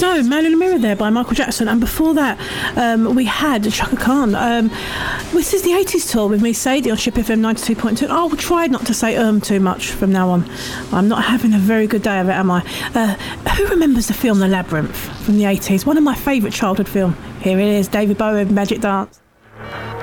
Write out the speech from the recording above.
So, Man in the Mirror there by Michael Jackson, and before that we had Chaka Khan. This is the 80s tour with me, Sadie, on Ship FM 92.2. I'll try not to say too much from now on. I'm not having a very good day of it, am I? Who remembers the film The Labyrinth from the 80s? One of my favourite childhood films. Here it is, David Bowie, Magic Dance.